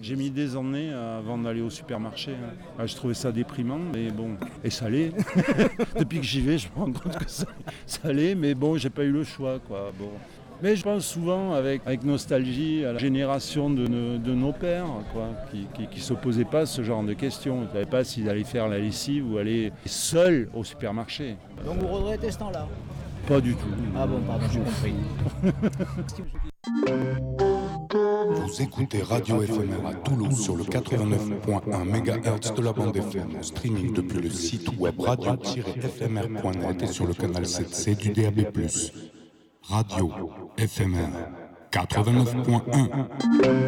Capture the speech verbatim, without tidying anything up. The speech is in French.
J'ai mis des années avant d'aller au supermarché. Hein. Ah, je trouvais ça déprimant, mais bon. Et ça l'est. Depuis que j'y vais, je me rends compte que ça, ça l'est, mais bon, j'ai pas eu le choix, quoi. Bon. Mais je pense souvent avec, avec nostalgie à la génération de, de, de nos pères, quoi, qui ne s'opposaient pas à ce genre de questions. Ils ne savaient pas s'ils allaient faire la lessive ou aller seuls au supermarché. Donc vous regrettez ce temps-là? Pas du tout. Ah bon, pardon, j'ai compris. Vous écoutez Radio Éphémère à Toulouse sur le quatre-vingt-neuf virgule un mégahertz de la bande F M, en streaming depuis le site web radio tiret f m r point net et sur le canal sept C du D A B plus. Radio Éphémère quatre-vingt-neuf virgule un.